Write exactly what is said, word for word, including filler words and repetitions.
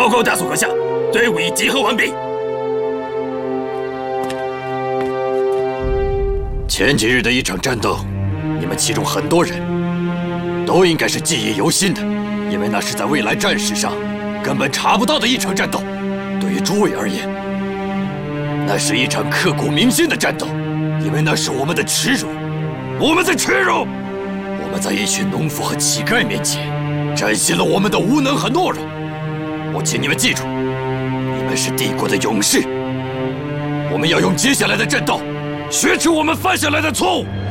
报告大宋阁下，队伍已集合完毕。前几日的一场战斗，你们其中很多人都应该是记忆犹新的，因为那是在未来战史上根本查不到的一场战斗。对于诸位而言，那是一场刻骨铭心的战斗，因为那是我们的耻辱，我们的耻辱。我们在一群农夫和乞丐面前，展现了我们的无能和懦弱。我请你们记住，你们是帝国的勇士。我们要用接下来的战斗，学出我们犯下来的错误。